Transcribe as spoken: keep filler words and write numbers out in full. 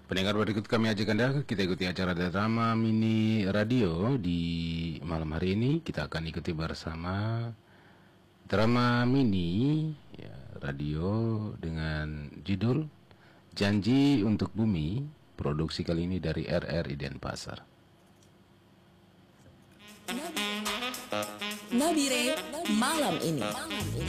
Pendengar berikut kami ajak Anda kita ikuti acara drama mini radio di malam hari ini. Kita akan ikuti bersama drama mini ya, radio dengan judul Janji untuk Bumi. Produksi kali ini dari R R I Denpasar. Nabire malam ini.